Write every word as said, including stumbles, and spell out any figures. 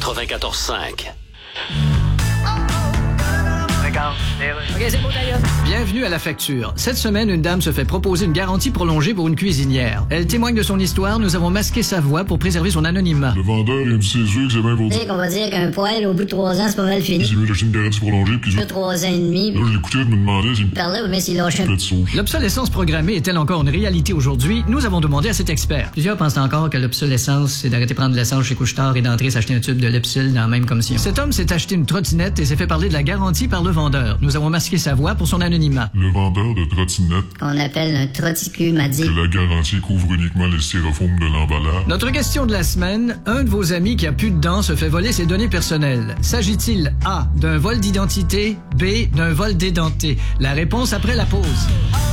quatre-vingt-quatorze cinq. OK, c'est bon, d'ailleurs. Bienvenue à La Facture. Cette semaine, une dame se fait proposer une garantie prolongée pour une cuisinière. Elle témoigne de son histoire. Nous avons masqué sa voix pour préserver son anonymat. Le vendeur, il a dit ses yeux que c'est bien pour Tu sais qu'on va dire qu'un poêle, au bout de trois ans, c'est pas mal fini. Il mieux d'acheter une garantie prolongée, puis De trois ans et demi. là, je l'écoutais, je me demandais s'il me Par là, mais s'il lâche un fait de sauce. L'obsolescence programmée est-elle encore une réalité aujourd'hui? Nous avons demandé à cet expert. Plusieurs pensent encore que l'obsolescence, c'est d'arrêter de prendre de l'essence chez Couche-Tard et d'entrer s'acheter un tube de Lepsil dans la même commission. Cet homme s'est acheté une trottinette et s'est fait parler de la garantie par le vendeur. Nous avons masqué sa voix pour son anonymat. Le vendeur de trottinette, qu'on appelle un trotticu m'a dit. que la garantie couvre uniquement les styrofoams de l'emballage. Notre question de la semaine, un de vos amis qui a plus de dents se fait voler ses données personnelles. S'agit-il A, d'un vol d'identité, B, d'un vol d'édenté? La réponse après la pause.